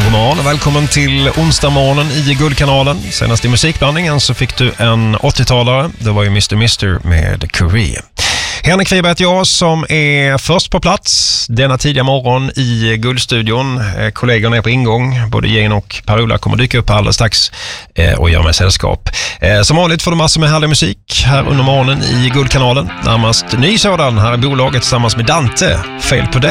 God morgon och välkommen till onsdag morgonen i Guldkanalen. Senast i musikblandningen så fick du en 80-talare. Det var ju Mr. med Korea. Henrik Wiberg heter jag som är först på plats denna tidiga morgon i Guldstudion. Kollegorna är på ingång. Både Jane och Per-Ola kommer dyka upp alldeles strax och göra mig sällskap. Som vanligt får du massor med härlig musik här under morgonen i Guldkanalen. Närmast ny sådan här i bolaget tillsammans med Dante. Fel på det.